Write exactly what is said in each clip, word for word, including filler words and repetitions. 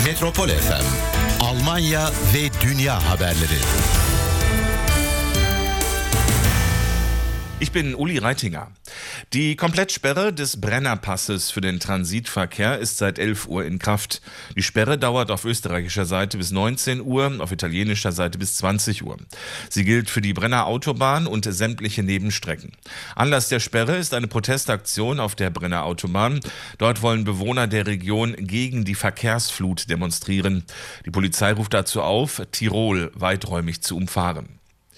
Metropol F M, Almanya ve dünya haberleri. Ich bin Uli Reitinger. Die Komplettsperre des Brennerpasses für den Transitverkehr ist seit elf Uhr in Kraft. Die Sperre dauert auf österreichischer Seite bis neunzehn Uhr, auf italienischer Seite bis zwanzig Uhr. Sie gilt für die Brenner Autobahn und sämtliche Nebenstrecken. Anlass der Sperre ist eine Protestaktion auf der Brenner Autobahn. Dort wollen Bewohner der Region gegen die Verkehrsflut demonstrieren. Die Polizei ruft dazu auf, Tirol weiträumig zu umfahren.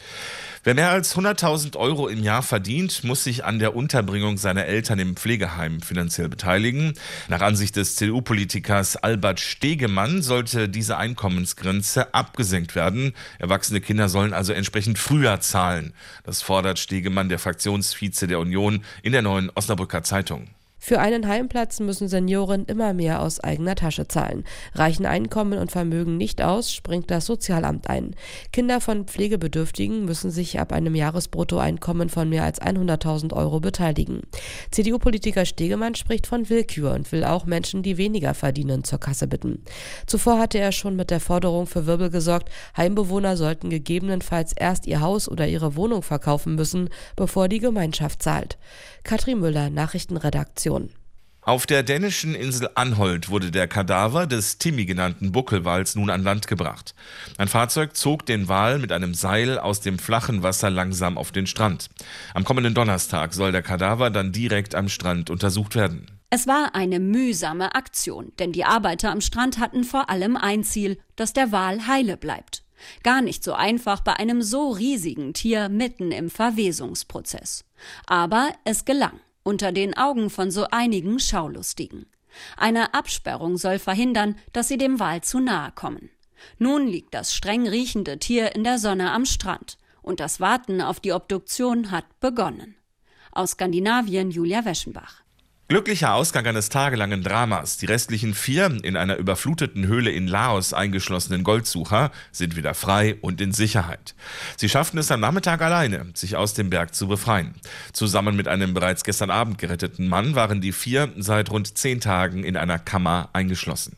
Wer mehr als hunderttausend Euro im Jahr verdient, muss sich an der Unterbringung seiner Eltern im Pflegeheim finanziell beteiligen. Nach Ansicht des C D U-Politikers Albert Stegemann sollte diese Einkommensgrenze abgesenkt werden. Erwachsene Kinder sollen also entsprechend früher zahlen. Das fordert Stegemann, der Fraktionsvize der Union, in der Neuen Osnabrücker Zeitung. Für einen Heimplatz müssen Senioren immer mehr aus eigener Tasche zahlen. Reichen Einkommen und Vermögen nicht aus, springt das Sozialamt ein. Kinder von Pflegebedürftigen müssen sich ab einem Jahresbruttoeinkommen von mehr als hunderttausend Euro beteiligen. C D U-Politiker Stegemann spricht von Willkür und will auch Menschen, die weniger verdienen, zur Kasse bitten. Zuvor hatte er schon mit der Forderung für Wirbel gesorgt, Heimbewohner sollten gegebenenfalls erst ihr Haus oder ihre Wohnung verkaufen müssen, bevor die Gemeinschaft zahlt. Katrin Müller, Nachrichtenredaktion. Auf der dänischen Insel Anholt wurde der Kadaver des Timmy genannten Buckelwals nun an Land gebracht. Ein Fahrzeug zog den Wal mit einem Seil aus dem flachen Wasser langsam auf den Strand. Am kommenden Donnerstag soll der Kadaver dann direkt am Strand untersucht werden. Es war eine mühsame Aktion, denn die Arbeiter am Strand hatten vor allem ein Ziel, dass der Wal heile bleibt. Gar nicht so einfach bei einem so riesigen Tier mitten im Verwesungsprozess. Aber es gelang. Unter den Augen von so einigen Schaulustigen. Eine Absperrung soll verhindern, dass sie dem Wal zu nahe kommen. Nun liegt das streng riechende Tier in der Sonne am Strand und das Warten auf die Obduktion hat begonnen. Aus Skandinavien Julia Weschenbach. Glücklicher Ausgang eines tagelangen Dramas. Die restlichen vier in einer überfluteten Höhle in Laos eingeschlossenen Goldsucher sind wieder frei und in Sicherheit. Sie schafften es am Nachmittag alleine, sich aus dem Berg zu befreien. Zusammen mit einem bereits gestern Abend geretteten Mann waren die vier seit rund zehn Tagen in einer Kammer eingeschlossen.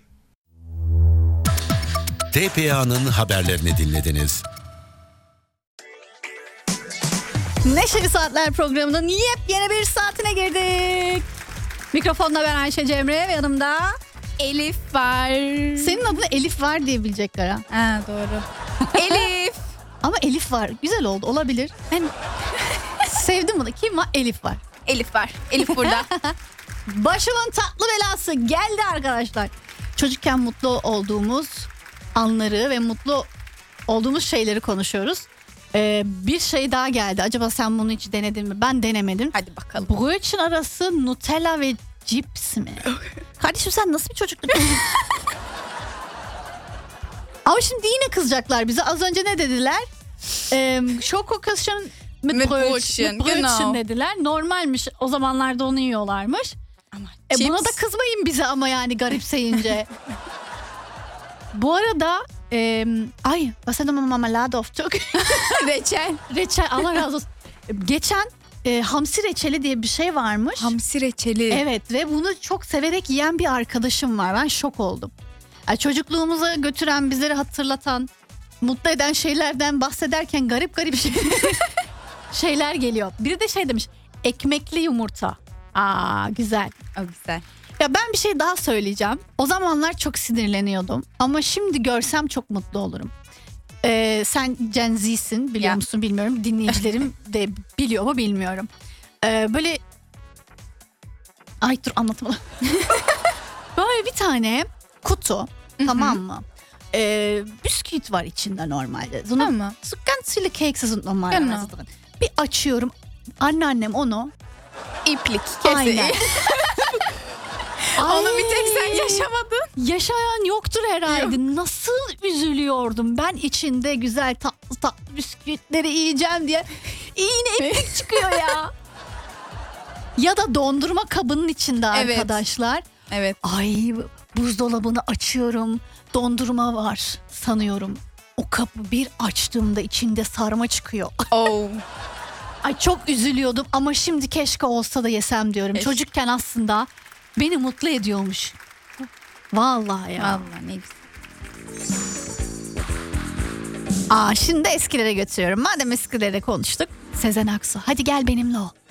T P A'nın haberlerini dinlediniz. Neşeli Saatler programının yepyeni bir saatine girdik. Mikrofonda ben Ayşe Cemre ve yanımda Elif var. Senin adını Elif var diye bilecekler ha. Ha doğru. Elif. Ama Elif var. Güzel oldu. Olabilir. Ben sevdim bunu. Kim var? Elif var. Elif var. Elif burada. Başımın tatlı belası geldi arkadaşlar. Çocukken mutlu olduğumuz anları ve mutlu olduğumuz şeyleri konuşuyoruz. Ee, bir şey daha geldi. Acaba sen bunu hiç denedin mi? Ben denemedim. Hadi bakalım. Brötchen arası Nutella ve cips mi? Kardeşim sen nasıl bir çocuktun? Ama şimdi yine kızacaklar bize. Az önce ne dediler? Ee, Schokokasyon mit Brötchen, Brötchen dediler. Normalmiş. O zamanlarda onu yiyorlarmış. Ama e, cips. buna da kızmayın bize ama yani garipseyince. Bu arada e, ay basadım ama marmelade of çok. Reçel. Reçel Allah razı olsun. Geçen e, hamsi reçeli diye bir şey varmış. Hamsi reçeli. Evet ve bunu çok severek yiyen bir arkadaşım var. Ben şok oldum. Yani çocukluğumuza götüren, bizleri hatırlatan, mutlu eden şeylerden bahsederken garip garip şey, şeyler geliyor. Biri de şey demiş, ekmekli yumurta. Aa güzel. O güzel. Ya ben bir şey daha söyleyeceğim. O zamanlar çok sinirleniyordum. Ama şimdi görsem çok mutlu olurum. Ee, sen Gen Z'sin biliyor ya. musun bilmiyorum. Dinleyicilerim de biliyor mu bilmiyorum. Ee, böyle... Ay dur anlatamadım. Böyle bir tane kutu, tamam mı? Ee, bisküvit var içinde normalde. Tamam. So ganz viele Kekse sind normalerweise drin. Bir açıyorum. Anneannem onu... İplik keseyi. Aynen. Onu bir tek sen yaşamadın. Yaşayan yoktur herhalde. Yok. Nasıl üzülüyordum. Ben içinde güzel tatlı tatlı bisküvitleri yiyeceğim diye. Yine iplik çıkıyor ya. Ya da dondurma kabının içinde evet. arkadaşlar. Evet. Ay buzdolabını açıyorum. Dondurma var sanıyorum. O kapı bir açtığımda içinde sarma çıkıyor. Oh. Ay çok üzülüyordum ama şimdi keşke olsa da yesem diyorum. Çocukken aslında beni mutlu ediyormuş. Vallahi ya. Vallahi ne güzel. Aa, şimdi eskilere götürüyorum. Madem eskilere konuştuk. Sezen Aksu, hadi gel benimle ol.